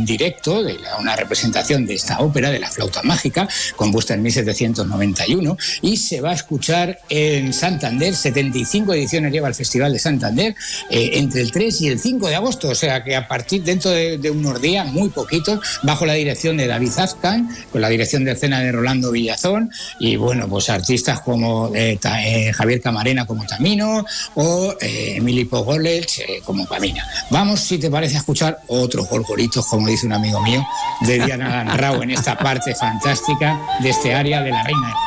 directo, una representación de esta ópera, de La flauta mágica, compuesta en 1791, y se va a escuchar en Santander. 75 ediciones lleva el Festival de Santander, entre el 3 y el 5 de agosto, o sea que a partir dentro de unos días, muy poquitos, bajo la dirección de David Azcan, con la dirección de escena de Rolando Villazón, y bueno, pues artistas como Javier Camarena como Tamino, o Emily Pogorelc como Pamina. Vamos, si te parece, a escuchar otros gorgoritos, como dice un amigo mío, de Diana Rao, en esta parte fantástica de este área de la Reina del